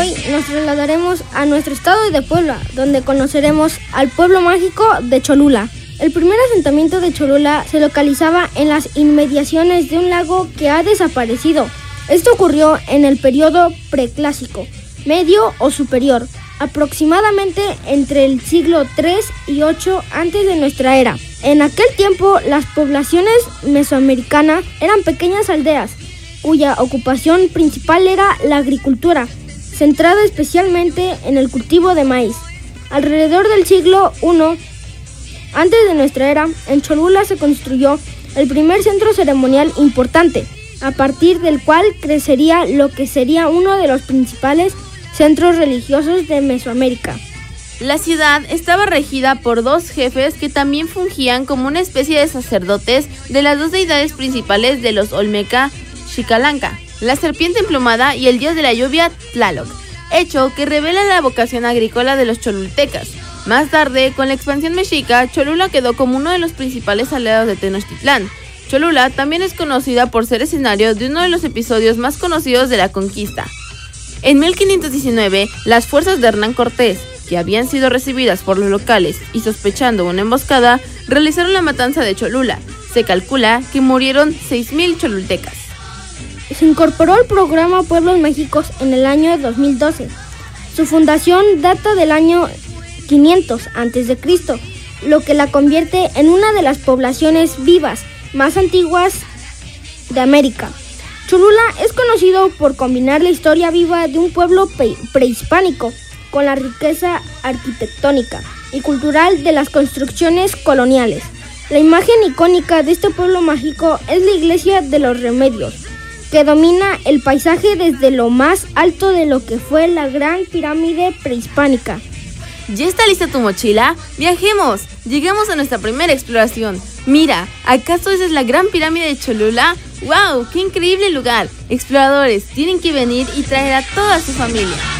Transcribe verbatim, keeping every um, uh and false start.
hoy nos trasladaremos a nuestro estado de Puebla, donde conoceremos al pueblo mágico de Cholula. El primer asentamiento de Cholula se localizaba en las inmediaciones de un lago que ha desaparecido. Esto ocurrió en el periodo preclásico, medio o superior, aproximadamente entre el siglo tres y ocho antes de nuestra era. En aquel tiempo, las poblaciones mesoamericanas eran pequeñas aldeas, cuya ocupación principal era la agricultura, centrada especialmente en el cultivo de maíz. Alrededor del siglo primero antes de nuestra era, en Cholula se construyó el primer centro ceremonial importante, a partir del cual crecería lo que sería uno de los principales centros religiosos de Mesoamérica. La ciudad estaba regida por dos jefes que también fungían como una especie de sacerdotes de las dos deidades principales de los Olmeca, Xicalanga, la serpiente emplumada y el dios de la lluvia, Tlaloc, hecho que revela la vocación agrícola de los cholultecas. Más tarde, con la expansión mexica, Cholula quedó como uno de los principales aliados de Tenochtitlán. Cholula también es conocida por ser escenario de uno de los episodios más conocidos de la conquista. En mil quinientos diecinueve, las fuerzas de Hernán Cortés, que habían sido recibidas por los locales y sospechando una emboscada, realizaron la matanza de Cholula. Se calcula que murieron seis mil cholultecas. Se incorporó al programa Pueblos Mágicos en el año dos mil doce. Su fundación data del año quinientos antes de Cristo, lo que la convierte en una de las poblaciones vivas más antiguas de América. Cholula es conocido por combinar la historia viva de un pueblo pre- prehispánico con la riqueza arquitectónica y cultural de las construcciones coloniales. La imagen icónica de este pueblo mágico es la Iglesia de los Remedios, que domina el paisaje desde lo más alto de lo que fue la Gran Pirámide prehispánica. ¿Ya está lista tu mochila? ¡Viajemos! Llegamos a nuestra primera exploración. Mira, ¿acaso esa es la Gran Pirámide de Cholula? ¡Wow! ¡Qué increíble lugar! Exploradores, tienen que venir y traer a toda su familia.